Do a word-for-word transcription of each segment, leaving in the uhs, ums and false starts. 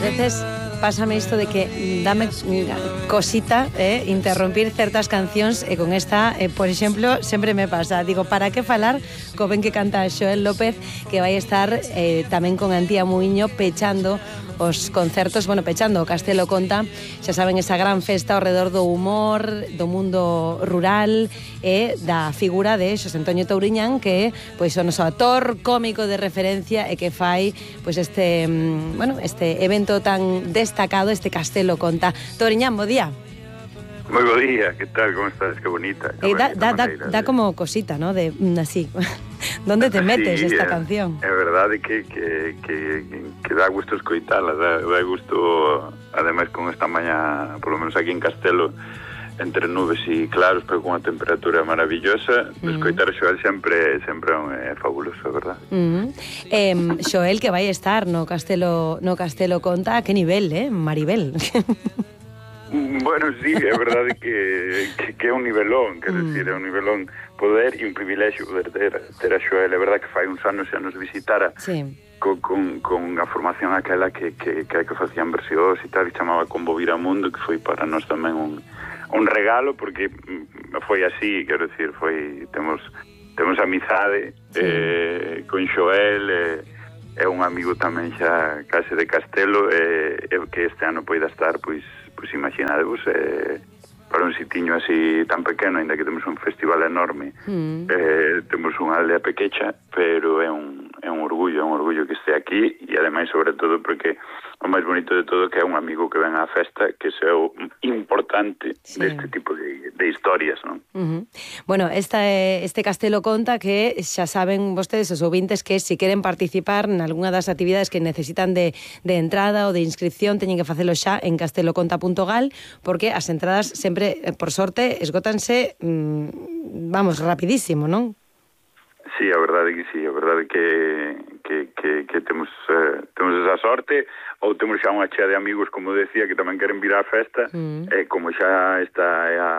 veces pásame isto de que dame cosita eh, interrumpir certas cancións e con esta, eh, por exemplo, sempre me pasa. Digo, para que falar co ben que canta Xoel López, que vai estar eh, tamén con Antía Muiño pechando os concertos, bueno, pechando o Castelo Conta, xa saben, esa gran festa ao redor do humor, do mundo rural e da figura de Xosé Antonio Touriñán, que pois o noso actor cómico de referencia e que fai pois este, bueno, este evento tan destacado, este Castelo Conta. Touriñán, bo día. Moi bo día, que tal, como estás? Que bonita. Eh, da, da, da, da como cosita, ¿no? De así. ¿Dónde te metes sí, esta é, canción? É verdade que, que, que, que dá gusto escoitala, dá, dá gusto, ademais con esta mañá, por lo menos aquí en Castelo, entre nubes e claros, pero con unha temperatura maravillosa, mm. escoitar a Xoel sempre, sempre é fabuloso, verdad? Mm. Eh, Xoel, que vai estar no Castelo, no Castelo Conta, a que nivel, eh? Maribel. Bueno, sí, é verdade que, que, que é un nivelón, quer mm. decir, é un nivelón poder e un privilexio poder ter, ter a Xoel. É verdade que fai uns anos xa nos visitara sí. con, con, con a formación aquela que, que, que, que facían versións e tal, e chamaba Combo Viramundo, que foi para nós tamén un, un regalo, porque foi así, quero decir, foi, temos, temos amizade sí. eh, con Xoel, eh, é un amigo tamén xa case de Castelo, e eh, que este ano poida estar, pois, pois imaginadevos, eh, para un sitiño así tan pequeno, ainda que temos un festival enorme, mm. eh, temos unha aldea pequecha, pero é un, é un orgullo, é un orgullo que este aquí, e ademais, sobre todo, porque o máis bonito de todo que é un amigo que ven á festa, que é o importante sí. deste tipo de, de historias, non? Uh-huh. Bueno, esta, este Castelo Conta que xa saben vostedes, os ouvintes, que se queren participar en algunha das actividades que necesitan de, de entrada ou de inscripción, teñen que facelo xa en casteloconta punto gal, porque as entradas sempre, por sorte, esgótanse, mmm, vamos, rapidísimo, non? Sí, a verdade que sí, a verdade que, que, que, que temos, eh, temos esa sorte, ou temos xa unha chea de amigos, como decía, que tamén queren vir á festa, mm. e como xa esta é a,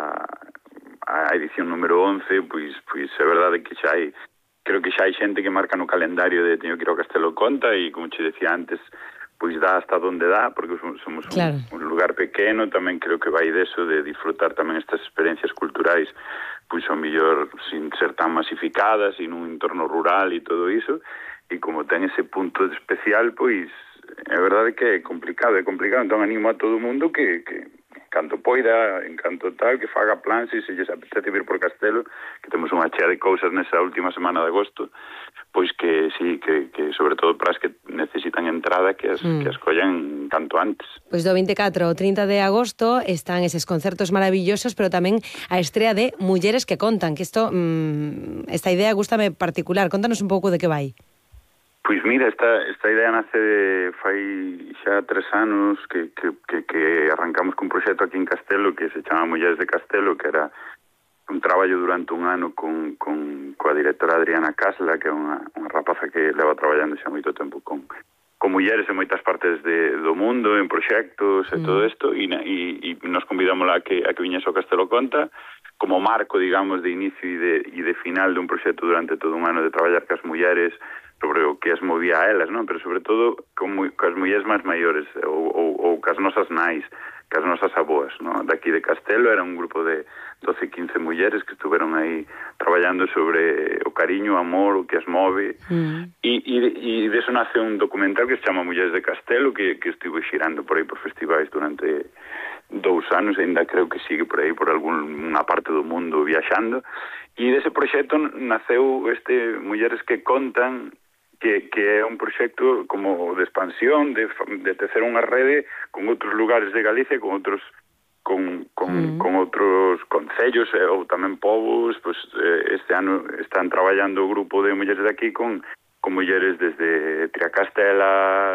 a edición número once, pois, pois é verdade que xa hai, creo que xa hai xente que marca no calendario de teño que ir ao Castelo Conta, e como che decía antes, pois dá hasta donde dá, porque somos claro. un, un lugar pequeno, tamén creo que vai deso de disfrutar tamén estas experiencias culturais, pois ao mellor sin ser tan masificadas e nun entorno rural e todo iso, e como ten ese punto especial, pois é verdade que é complicado, é complicado, entón animo a todo o mundo que, que canto poida, en canto tal, que faga plans e se lles apetece vir por Castelo, que temos unha chea de cousas nesa última semana de agosto, pois que sí, que, que sobre todo para as que necesitan entrada, que as, mm. que as collan canto antes. Pois do veinticuatro ao trinta de agosto están eses concertos maravillosos, pero tamén a estrea de Mulleres que Contan, que isto, mmm, esta idea gústame particular. Contanos un pouco de que vai. Pois mira, esta, esta idea nace de fai xa tres anos que, que, que, que arrancamos con un proxecto aquí en Castelo que se chama Mulleres de Castelo, que era un traballo durante un ano con, con coa directora Adriana Casla, que é unha, unha rapaza que leva traballando xa moito tempo con, con mulleres en moitas partes de, do mundo, en proxectos e mm. todo isto, e, e, e nos convidamos a que, a que viñese ao Castelo Conta como marco, digamos, de inicio e de, e de final dun proxecto durante todo un ano de traballar cas mulleres sobre o que as movía a elas, non? Pero sobre todo con cas mulleres máis maiores ou, ou, ou cas nosas nais, cas nosas aboas, non? Daqui de Castelo era un grupo de doce, quince mulleres que estuveron aí traballando sobre o cariño, o amor, o que as move, mm. e, e, e deso nace un documental que se chama Mulleres de Castelo, que, que estivo xirando por aí por festivais durante dous anos, ainda creo que sigue por aí por algunha parte do mundo viaxando, e dese proxecto naceu este Mulleres que Contan, que, que é un proxecto como de expansión, de, de tecer unha rede con outros lugares de Galicia, con outros con, con, mm. con outros concellos eh, ou tamén povos. Pues, eh, este ano están traballando o grupo de mulleres de aquí con, con mulleres desde Triacastela,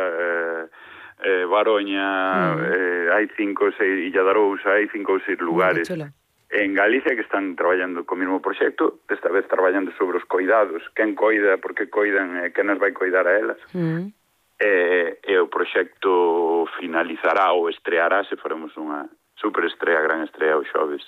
eh, eh, Baroña, mm. eh, hai cinco ou seis, Illa de Arousa, hai cinco ou seis lugares en Galicia que están traballando co mesmo proxecto, desta vez traballando sobre os coidados, quen coida, por que coidan, eh, quen nos vai coidar a elas. Mm. E, e o proxecto finalizará ou estreará, se faremos unha super estrea, gran estrea o xoves,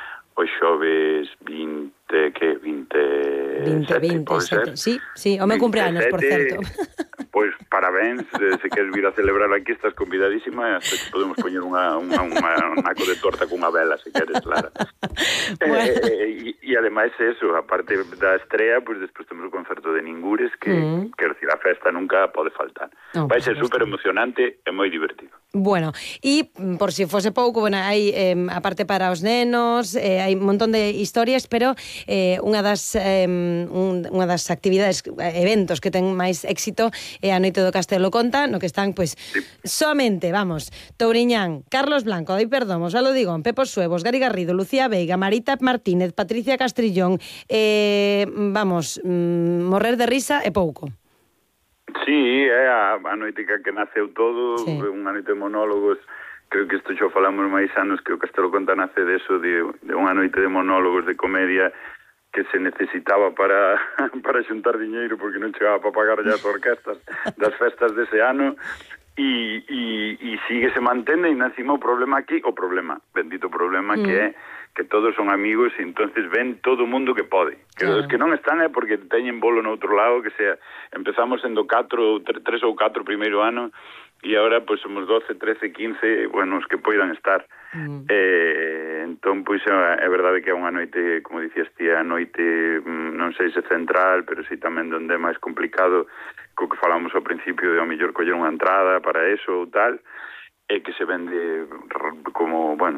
o xoves vinte, que vinte, vinte, vinte, sí, sí, o meu cumpleanos, por certo. Pois para parabéns, eh, se queres vir a celebrar aquí estás convidadísima, hasta que podemos poñer unha, unha, unha, un naco de torta cunha vela, se queres, Lara. Bueno. Eh, e, e ademais eso, aparte da estrella, pues despois temos o concerto de Ningures, que, mm. quero dicir, a festa nunca pode faltar. No, vai ser super emocionante e moi divertido. Bueno, e por si fose pouco, bueno, hai eh, aparte para os nenos, eh, hai un montón de historias, pero eh, unha das eh, un, unha das actividades, eventos que ten máis éxito é a Noite do Castelo Conta, no que están, pois, sí. soamente, vamos, Touriñán, Carlos Blanco, Dai Perdomo, Salo Digón, Pepo Suevos, Gari Garrido, Lucía Veiga, Marita Martínez, Patricia Castrillón, eh, vamos, mm, morrer de risa e pouco. Sí, é a, a noite que, que naceu todo, sí. Unha noite de monólogos, creo que isto xa falamos máis anos, que o Castelo Conta nace de eso, de, de unha noite de monólogos, de comedia, que se necesitaba para, para xuntar diñeiro, porque non chegaba para pagar ya as orquestas das festas dese ano, e, e, e sigue se mantendo, e encima o problema aquí, o problema, bendito problema, mm. que é que todos son amigos e entonces ven todo o mundo que pode. Que claro. Os que non están é porque teñen bolo no outro lado, que sea, empezamos sendo catro, tres ou catro primeiro ano e agora pois somos doce, trece, quince, bueno, os que poidan estar. Mm. Eh, entón, pois é, é verdade que é unha noite, como dicías ti, a noite, non sei se central, pero si tamén onde é máis complicado, co que falamos ao principio de ao mellor coller unha entrada para eso ou tal, e que se vende como, bueno,